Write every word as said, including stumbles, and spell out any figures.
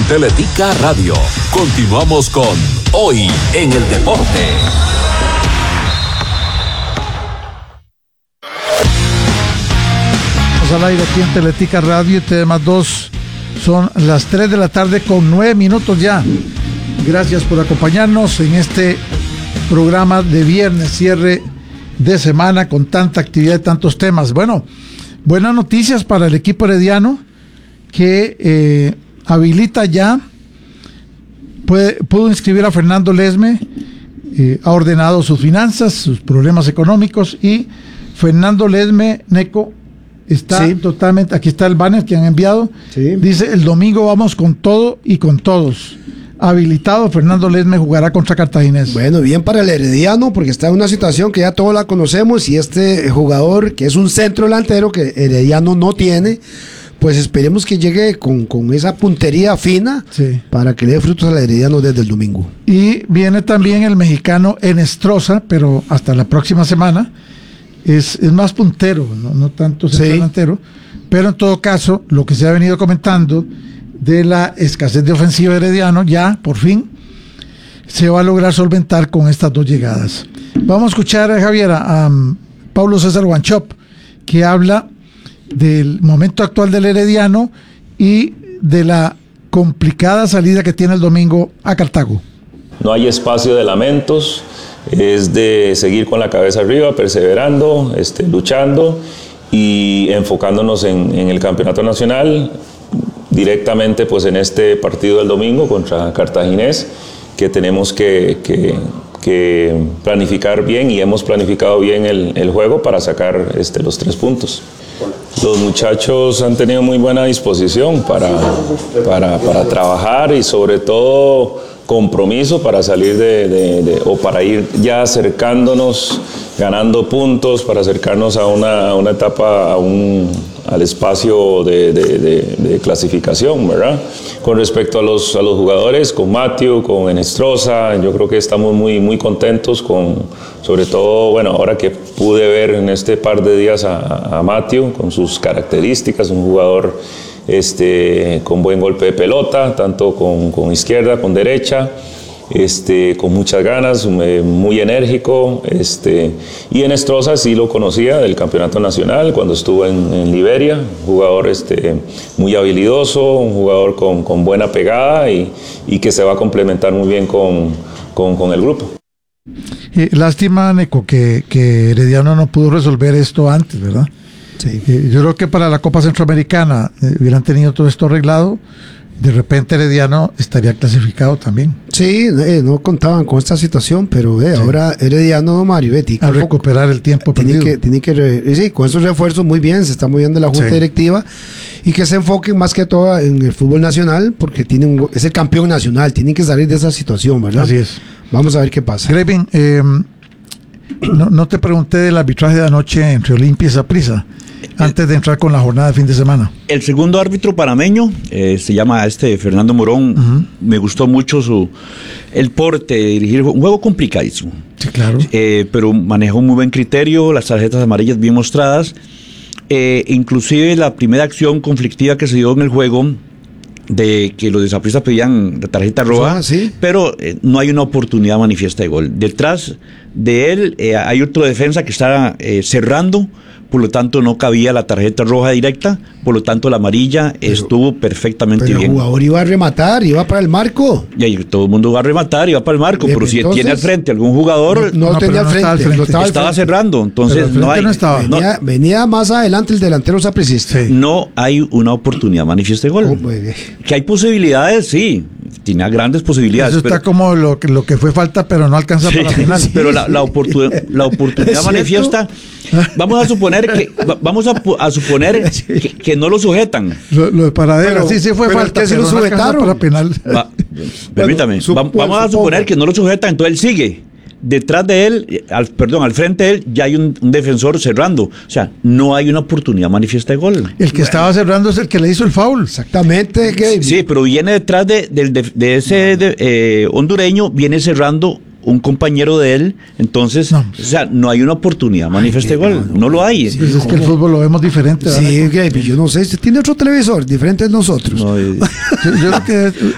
Teletica Radio. Continuamos con Hoy en el Deporte. Al aire aquí en Teletica Radio y T V más dos. Son las tres de la tarde con nueve minutos ya. Gracias por acompañarnos en este programa de viernes, cierre de semana con tanta actividad y tantos temas. Bueno, buenas noticias para el equipo herediano que eh, habilita ya, puede, pudo inscribir a Fernando Lesme, eh, ha ordenado sus finanzas, sus problemas económicos, y Fernando Lesme, Neco, está sí. totalmente, aquí está el banner que han enviado, sí. Dice: el domingo vamos con todo y con todos. Habilitado, Fernando Lesme jugará contra Cartaginés. Bueno, bien para el herediano, porque está en una situación que ya todos la conocemos, y este jugador, que es un centro delantero que herediano no tiene, pues esperemos que llegue con, con esa puntería fina, sí, para que le dé frutos al herediano desde el domingo. Y viene también el mexicano Enestrosa, pero hasta la próxima semana. Es, es más puntero, no, no tanto centro sí. delantero, pero en todo caso, lo que se ha venido comentando de la escasez de ofensiva herediano, ya por fin se va a lograr solventar con estas dos llegadas. Vamos a escuchar a Javier, a, a Pablo César Wanchop, que habla del momento actual del herediano y de la complicada salida que tiene el domingo a Cartago. No hay espacio de lamentos. Es de seguir con la cabeza arriba, perseverando, este, luchando y enfocándonos en, en el campeonato nacional, directamente pues en este partido del domingo contra Cartaginés, que tenemos que, que, que planificar bien, y hemos planificado bien el, el juego para sacar este, los tres puntos. Los muchachos han tenido muy buena disposición para, para, para trabajar, y sobre todo compromiso para salir de, de, de o para ir ya acercándonos, ganando puntos, para acercarnos a una, a una etapa, a un, al espacio de, de, de, de clasificación, ¿verdad? Con respecto a los, a los jugadores, con Matthew, con Enestrosa, yo creo que estamos muy, muy contentos con, sobre todo, bueno, ahora que pude ver en este par de días a, a Matthew, con sus características, un jugador Este, con buen golpe de pelota, tanto con, con izquierda, con derecha, este, con muchas ganas, muy enérgico, este, y Enestrosa sí lo conocía del campeonato nacional cuando estuvo en, en Liberia, un jugador este, muy habilidoso, un jugador con, con buena pegada, y, y que se va a complementar muy bien con, con, con el grupo. Eh, lástima, Neco, que, que Herediano no pudo resolver esto antes, ¿verdad? Sí. Eh, yo creo que para la Copa Centroamericana eh, hubieran tenido todo esto arreglado, de repente Herediano estaría clasificado también. Sí, eh, no contaban con esta situación, pero eh, sí. ahora Herediano, Mario, Betty, a recuperar el tiempo tiene perdido. Que, tiene que, re, sí, con esos refuerzos muy bien, se está moviendo la Junta sí. Directiva, y que se enfoquen más que todo en el fútbol nacional, porque tienen, es el campeón nacional, tienen que salir de esa situación, ¿verdad? Así es. Vamos a ver qué pasa. Grevin, eh, no, no te pregunté del arbitraje de anoche entre Olimpia y Saprissa, antes de entrar con la jornada de fin de semana. El segundo árbitro panameño eh, se llama este Fernando Morón. Uh-huh. Me gustó mucho su el porte de dirigir un juego complicadísimo. Sí, claro. Eh, pero manejó un muy buen criterio, las tarjetas amarillas bien mostradas. Eh, inclusive la primera acción conflictiva que se dio en el juego, de que los de Saprissa pedían la tarjeta roja, ah, ¿sí? pero eh, no hay una oportunidad manifiesta de gol. Detrás de él eh, hay otro defensa que está eh, cerrando, por lo tanto no cabía la tarjeta roja directa, por lo tanto la amarilla pero, estuvo perfectamente pero bien. El jugador iba a rematar, iba para el marco. Y ahí todo el mundo va a rematar, iba para el marco, bien, pero si entonces, tiene al frente algún jugador, no, no, no tenía no al frente, al frente. No estaba, estaba frente. cerrando, entonces no hay, no estaba. Venía, no, venía más adelante el delantero sapricista. Sí. No hay una oportunidad manifiesta de gol. Oh, pues, que hay posibilidades, sí, tiene grandes posibilidades. Eso está pero, como lo que, lo que fue falta, pero no alcanza sí, para la final. Pero la, la, oportun, la oportunidad manifiesta, vamos a suponer que vamos a, a suponer que, que no lo sujetan. Lo, lo de Paradela, pero, sí, sí fue falta, que pero lo no sujetaron para penal. Va, permítame, supo, va, vamos a suponer que no lo sujetan, entonces él sigue. Detrás de él, al, perdón, al frente de él, ya hay un, un defensor cerrando. O sea, no hay una oportunidad manifiesta de gol. El que bueno. estaba cerrando es el que le hizo el foul. Exactamente. Sí, sí, pero viene detrás de, de, de, de ese de, eh, hondureño, viene cerrando un compañero de él, entonces, no. o sea, no hay una oportunidad manifiesta de gol, no, no, no lo hay. Sí, pues es que el fútbol lo vemos diferente. Sí, okay, yo no sé, si tiene otro televisor, diferente de nosotros. No, eh. yo, yo creo que